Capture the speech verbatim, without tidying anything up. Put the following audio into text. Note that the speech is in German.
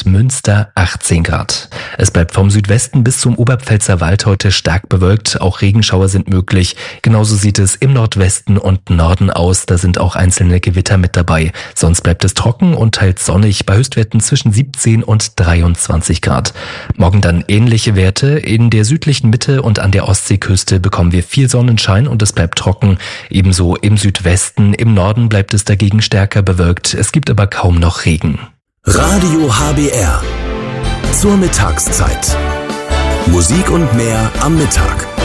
und Münster achtzehn Grad. Es bleibt vom Südwesten bis zum Oberpfälzer Wald heute stark bewölkt. Auch Regenschauer sind möglich. Genauso sieht es im Nordwesten und Norden aus. Da sind auch einzelne Gewitter mit dabei. Sonst bleibt es trocken und teils sonnig bei Höchstwerten zwischen siebzehn und dreiundzwanzig Grad. Morgen dann ähnliche Werte. In der südlichen Mitte und an der Ostseeküste bekommen wir viel Sonnenschein und es bleibt trocken. Ebenso im Südwesten. Im Norden bleibt es dagegen stärker bewölkt. Es gibt aber kaum noch Regen. Radio H B R zur Mittagszeit. Musik und mehr am Mittag.